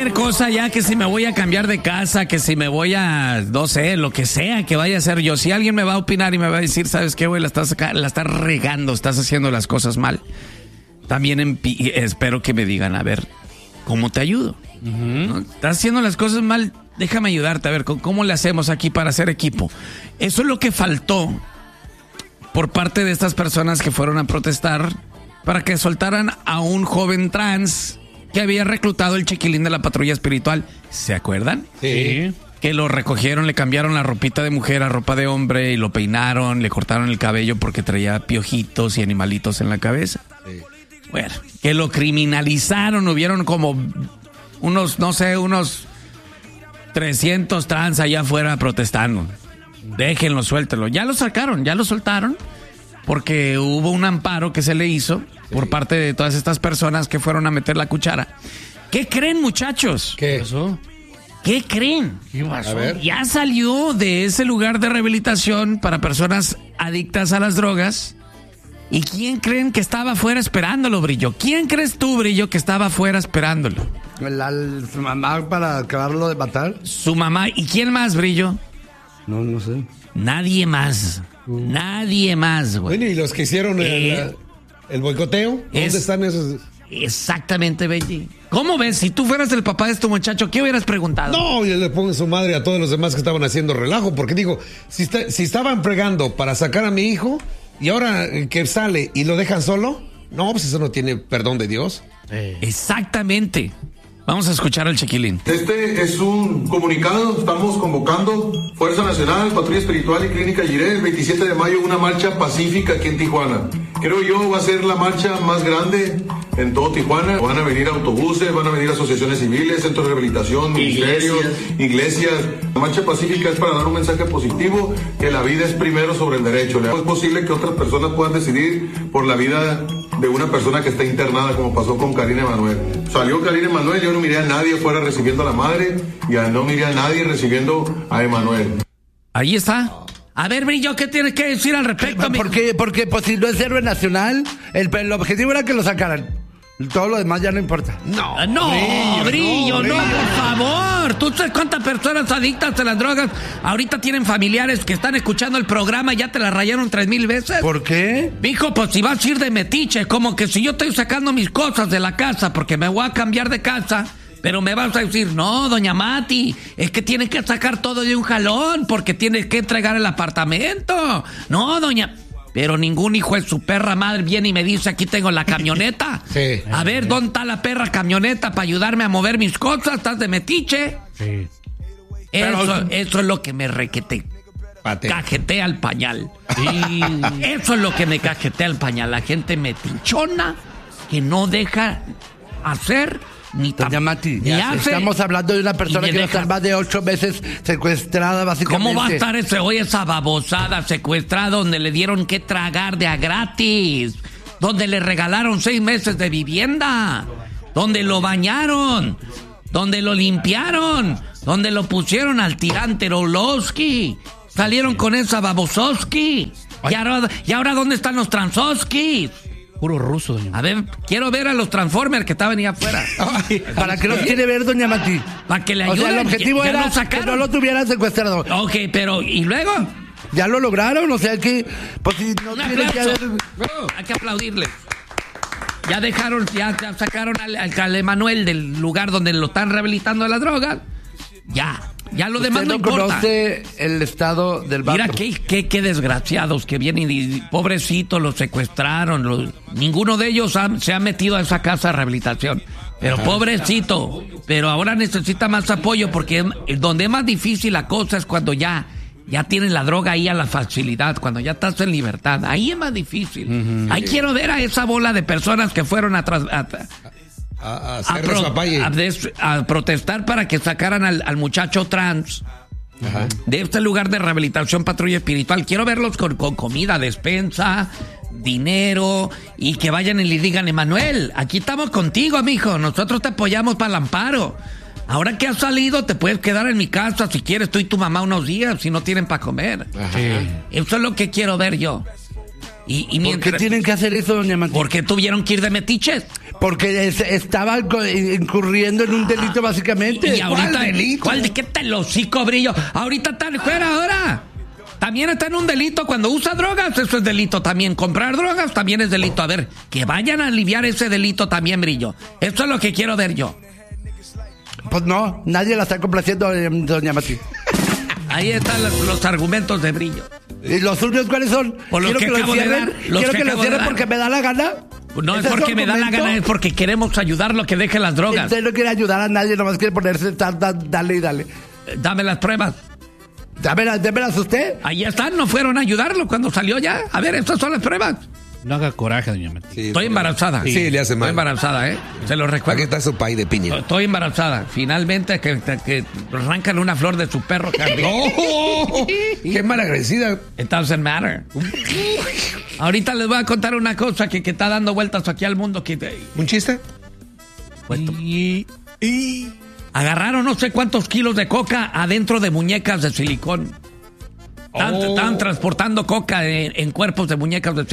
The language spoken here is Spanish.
cualquier cosa ya, que si me voy a cambiar de casa, que si me voy a, no sé, lo que sea que vaya a hacer yo. Si alguien me va a opinar y me va a decir, ¿sabes qué, güey? La estás regando, estás haciendo las cosas mal. También espero que me digan, a ver, ¿cómo te ayudo? ¿No? Estás haciendo las cosas mal, déjame ayudarte, a ver, ¿cómo le hacemos aquí para hacer equipo? Eso es lo que faltó por parte de estas personas que fueron a protestar para que soltaran a un joven trans que había reclutado el chiquilín de la patrulla espiritual. ¿Se acuerdan? Sí. Que lo recogieron, le cambiaron la ropita de mujer a ropa de hombre y lo peinaron, le cortaron el cabello porque traía piojitos y animalitos en la cabeza. Sí. Bueno, que lo criminalizaron, hubieron como unos 300 trans allá afuera protestando. Déjenlo, suéltelo. Ya lo sacaron, ya lo soltaron, porque hubo un amparo que se le hizo por parte de todas estas personas que fueron a meter la cuchara. ¿Qué creen, muchachos? ¿Qué? ¿Eso? ¿Qué creen? ¿Qué pasó? A ver. Ya salió de ese lugar de rehabilitación para personas adictas a las drogas. ¿Y quién creen que estaba afuera esperándolo, Brillo? ¿Quién crees tú, Brillo, que estaba afuera esperándolo? Su mamá para acabarlo de matar. Su mamá. ¿Y quién más, Brillo? No sé. Nadie más. Nadie más, güey. Bueno, ¿y los que hicieron el boicoteo? ¿Dónde es- están esos? Exactamente, Benji. ¿Cómo ves? Si tú fueras el papá de este muchacho, ¿qué hubieras preguntado? No, yo le pongo su madre a todos los demás que estaban haciendo relajo, porque digo, si estaban pregando para sacar a mi hijo y ahora que sale y lo dejan solo, no, pues eso no tiene perdón de Dios. Exactamente. Vamos a escuchar al chiquilín. Este es un comunicado, estamos convocando Fuerza Nacional, Patrulla Espiritual y Clínica Jiré el 27 de mayo, una marcha pacífica aquí en Tijuana. Creo yo va a ser la marcha más grande en todo Tijuana. Van a venir autobuses, van a venir asociaciones civiles, centros de rehabilitación, ministerios, iglesias. La marcha pacífica es para dar un mensaje positivo, que la vida es primero sobre el derecho. Es posible que otras personas puedan decidir por la vida de una persona que está internada, como pasó con Karina Emanuel. Salió Karina Emanuel, yo no miré a nadie fuera recibiendo a la madre, y no miré a nadie recibiendo a Emanuel. Ahí está. A ver, Brillo, ¿qué tienes que decir al respecto, amigo? Porque pues si no es héroe nacional, el objetivo era que lo sacaran. Todo lo demás ya no importa. No, Brillo, no, por favor. ¿Tú sabes cuántas personas adictas a las drogas ahorita tienen familiares que están escuchando el programa y ya te la rayaron 3,000 veces? ¿Por qué? Mijo, pues si vas a ir de metiche, como que si yo estoy sacando mis cosas de la casa porque me voy a cambiar de casa, pero me vas a decir, no, doña Mati, es que tiene que sacar todo de un jalón porque tiene que entregar el apartamento. No, doña... Pero ningún hijo de su perra madre viene y me dice, aquí tengo la camioneta. Sí. A ver, ¿dónde está la perra camioneta para ayudarme a mover mis cosas? ¿Estás de metiche? Sí. Eso es lo que me cajetea el pañal. Sí. Eso es lo que me cajetea el pañal. La gente metichona que no deja hacer ni Doña Mati, ni hace. estamos hablando de una persona y que va a deja. estar más de 8 meses secuestrada, básicamente. ¿Cómo va a estar esa babosada secuestrada donde le dieron que tragar de a gratis? Donde le regalaron 6 meses de vivienda. Donde lo bañaron. Donde lo limpiaron. Donde lo pusieron al tirante Orlovsky. Salieron con esa babosowski. ¿Y ahora dónde están los Transoskis? Puro ruso, doña. A ver, quiero ver a los Transformers que estaban ahí afuera. ¿Para qué los quiere ver, doña Mati? Para que le O ayuden. sea, el objetivo Ya era lo sacaron. que no lo tuvieran secuestrado. Ok, pero ¿y luego? Ya lo lograron, o sea que... Pues si no Un tienen que aplauso. haber... Hay que aplaudirle. Ya dejaron, ya sacaron al Emanuel del lugar donde lo están rehabilitando de las drogas. Ya lo demás Usted no no importa. conoce el estado del vato. Mira qué desgraciados que vienen y pobrecito los secuestraron. Ninguno de ellos se ha metido a esa casa de rehabilitación. Pero pobrecito, pero ahora necesita más apoyo porque donde es más difícil la cosa es cuando ya tienes la droga ahí a la facilidad, cuando ya estás en libertad. Ahí es más difícil. Ahí quiero ver a esa bola de personas que fueron a protestar para que sacaran al muchacho trans. Ajá. De este lugar de rehabilitación Patrulla Espiritual. Quiero verlos con comida, despensa, dinero, y que vayan y le digan, Emanuel, aquí estamos contigo, amigo, nosotros te apoyamos para el amparo. Ahora que has salido, te puedes quedar en mi casa si quieres, tú y tu mamá unos días, si no tienen para comer. Ajá. Eso es lo que quiero ver yo. Y ¿Por mientras, qué tienen que hacer eso, doña Mati? ¿Por qué tuvieron que ir de metiches? Porque estaba incurriendo en un delito, básicamente. Y ahorita, ¿Cuál delito? ¿Cuál de qué te lo hocico, Brillo? Ahorita están fuera ahora. También está en un delito cuando usa drogas, eso es delito también. Comprar drogas también es delito. A ver, que vayan a aliviar ese delito también, Brillo. Eso es lo que quiero ver yo. Pues no, nadie la está complaciendo, doña Mati. Ahí están los argumentos de Brillo. ¿Y los suyos cuáles son? Por los que acabo de dar, los Quiero que que lo acabo de cierren dar. porque me da la gana. No es ¿Ese porque su me da la argumento? gana, es porque queremos ayudarlo que deje las drogas. Usted no quiere ayudar a nadie, nomás quiere ponerse dale y dale. Dame las pruebas. Démelas usted. Ahí están, no fueron a ayudarlo cuando salió ya. A ver, estas son las pruebas. No haga coraje, doña Mati. Sí, Estoy embarazada. Sí, le hace Estoy mal. embarazada, Se lo Aquí recuerdo. está su pay de piña. Estoy embarazada. Finalmente que arrancan una flor de su perro. ¡Oh! ¡Qué malagradecida! It doesn't matter. Ahorita les voy a contar una cosa que está dando vueltas aquí al mundo. ¿Un chiste? Agarraron no sé cuántos kilos de coca adentro de muñecas de silicón. Estaban transportando coca en cuerpos de muñecas de silicón.